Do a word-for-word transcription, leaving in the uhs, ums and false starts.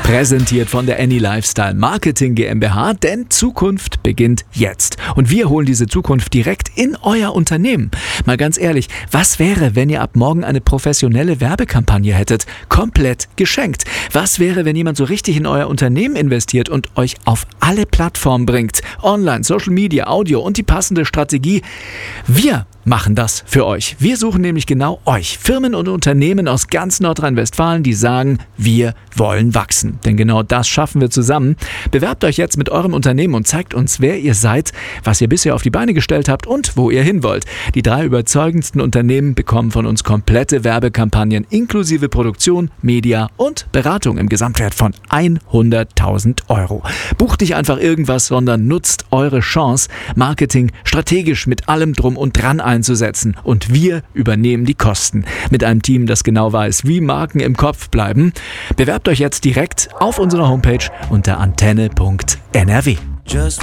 Präsentiert von der Any Lifestyle Marketing GmbH, denn Zukunft beginnt jetzt. Und wir holen diese Zukunft direkt in euer Unternehmen. Mal ganz ehrlich, was wäre, wenn ihr ab morgen eine professionelle Werbekampagne hättet? Komplett geschenkt. Was wäre, wenn jemand so richtig in euer Unternehmen investiert und euch auf alle Plattformen bringt? Online, Social Media, Audio und die passende Strategie. Wir machen das für euch. Wir suchen nämlich genau euch, Firmen und Unternehmen aus ganz Nordrhein-Westfalen, die sagen, wir wollen wachsen. Denn genau das schaffen wir zusammen. Bewerbt euch jetzt mit eurem Unternehmen und zeigt uns, wer ihr seid, was ihr bisher auf die Beine gestellt habt und wo ihr hin wollt. Die drei überzeugendsten Unternehmen bekommen von uns komplette Werbekampagnen inklusive Produktion, Media und Beratung im Gesamtwert von hunderttausend Euro. Bucht nicht einfach irgendwas, sondern nutzt eure Chance, Marketing strategisch mit allem Drum und Dran einzusetzen. Und wir übernehmen die Kosten. Mit einem Team, das genau weiß, wie Marken im Kopf bleiben. Bewerbt euch jetzt direkt auf unserer Homepage unter antenne punkt n r w. Just